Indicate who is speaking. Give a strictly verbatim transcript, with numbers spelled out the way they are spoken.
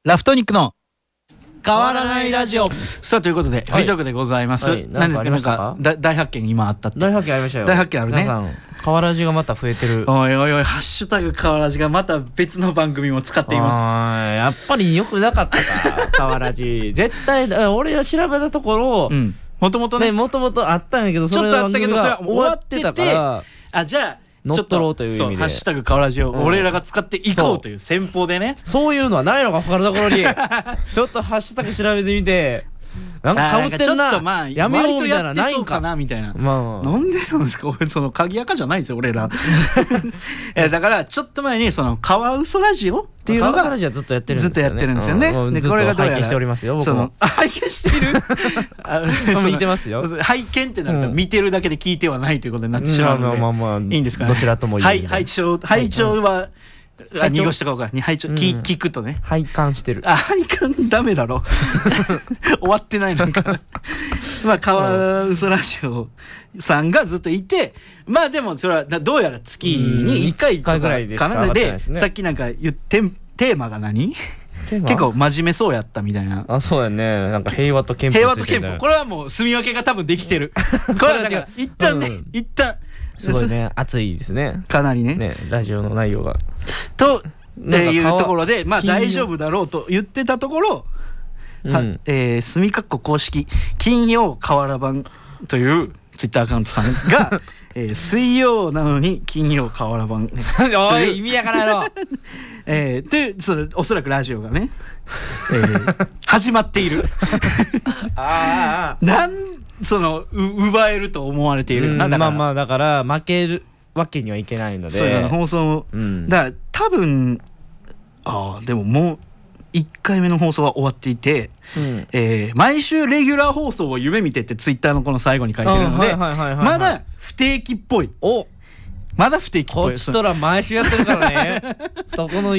Speaker 1: ラフトニックの変わらないラジオ。さあということでフリートークでございます。何ですか、なんか大発見今あったって。
Speaker 2: 大発見ありましたよ。
Speaker 1: 大発見あるね。
Speaker 2: 皆さん変わらじがまた増えてる。
Speaker 1: おいおいおい、ハッシュタグ変わらじがまた別の番組も使っていま
Speaker 2: す。やっぱり良くなかったか変わらじ。絶対俺が調べたところ、
Speaker 1: もともとね
Speaker 2: もともとあったんやけど、
Speaker 1: ちょっとあったけどそれは終わってたから、あじゃあ
Speaker 2: 乗っ取ろうという意味で、
Speaker 1: ハッシュタグ変わらじを俺らが使っていこうという戦法でね。
Speaker 2: そういうのはないのか他のところに。ちょっとハッシュタグ調べてみて、なんか被ってんな、やめようみたいな、ないんかなみたいな。なんでなんですか、俺その鍵垢じゃないですよ俺ら。だからちょっと前にそのカワウソラジオっていうのがカワウソラジオずっとやってるんですよね。ずっと
Speaker 1: やってるんですよね。
Speaker 2: でこれが拝見しておりますよ僕も。
Speaker 1: 拝見している。
Speaker 2: 見てますよ。
Speaker 1: 拝見ってなると見てるだけで聞いてはないということになってしまうのでいいんですかね。
Speaker 2: どちらともいい。
Speaker 1: はい拝聴拝聴は濁した方が拝聴聞くとね。
Speaker 2: 拝観してる。
Speaker 1: あ拝観ダメだろ。終わってないのか。まあカワウソラジオさんがずっといて、まあでもそれはどうやら月にいっかいとかかなで、さっきなんか言ってテーマが何？結構真面目そうやったみたいな。
Speaker 2: あ、そうやね。なんか平和と憲法。
Speaker 1: 平和と憲法。これはもう住み分けが多分できてる。これはだから一旦ね、一旦
Speaker 2: すごいね、熱いですね。
Speaker 1: かなりね。
Speaker 2: ね、ラジオの内容が。
Speaker 1: というところで、まあ大丈夫だろうと言ってたところ、えすみかっこ公式金曜河原版というツイッターアカウントさんが、水曜なのに金曜河原版。
Speaker 2: おい、意味やからやろ。
Speaker 1: えー、というそのおそらくラジオがね、えー、始まっている。ああなんそのう奪えると思われている。
Speaker 2: まあまあだから負けるわけにはいけないので。
Speaker 1: そうだ放送、うん、だから多分ああでももういっかいめの放送は終わっていて、うんえー、毎週レギュラー放送を夢見てってツイッターのこの最後に書いてるのでまだ不定期っぽい。おまだ不定期っぽい。
Speaker 2: こっちとら毎週やってるからね。そこの